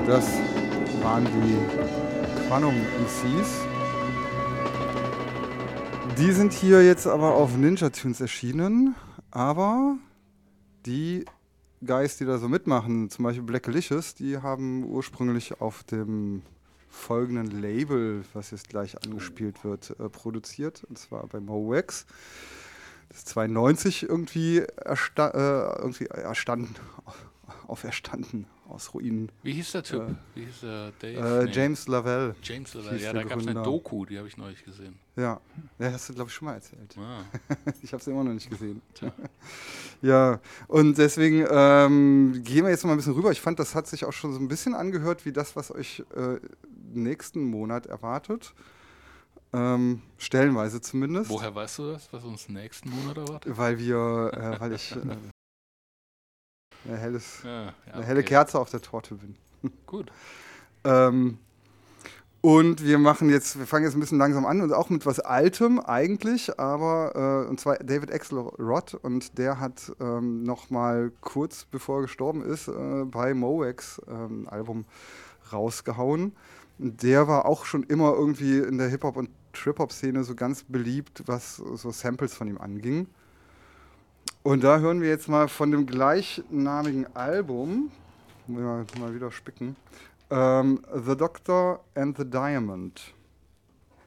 Das waren die Quantum MCs. Die sind hier jetzt aber auf Ninja Tunes erschienen, aber die Guys, die da so mitmachen, zum Beispiel Blackalicious, die haben ursprünglich auf dem folgenden Label, was jetzt gleich angespielt wird, produziert, und zwar bei Mowax. Das ist 92 irgendwie auferstanden aus Ruinen. Wie hieß der Typ? Wie hieß der? Dave? Nee. James Lavelle. James Lavelle, ja, da gab es eine Doku, die habe ich neulich gesehen. Ja, hast du, glaube ich, schon mal erzählt. Ah. Ich habe es immer noch nicht gesehen. Tja. Ja, und deswegen gehen wir jetzt mal ein bisschen rüber. Ich fand, das hat sich auch schon so ein bisschen angehört wie das, was euch nächsten Monat erwartet. Stellenweise zumindest. Woher weißt du das, was uns nächsten Monat erwartet? Weil ich eine helle Okay. Kerze auf der Torte bin. Gut. Und wir fangen jetzt ein bisschen langsam an und auch mit was Altem eigentlich, aber und zwar David Axelrod, und der hat noch mal kurz bevor er gestorben ist bei Mowax ein Album rausgehauen. Der war auch schon immer irgendwie in der Hip-Hop- und Trip-Hop-Szene so ganz beliebt, was so Samples von ihm anging. Und da hören wir jetzt mal von dem gleichnamigen Album, mal wieder spicken, The Doctor and the Diamond.